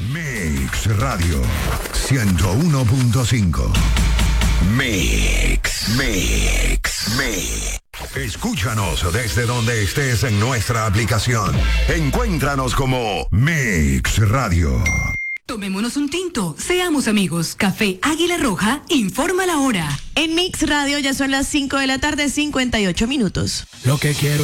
Mix Radio 101.5. Mix. Escúchanos desde donde estés en nuestra aplicación. Encuéntranos como Mix Radio. Tomémonos un tinto, seamos amigos. Café Águila Roja informa la hora. En Mix Radio ya son las 5 de la tarde, 58 minutos. Lo que quiero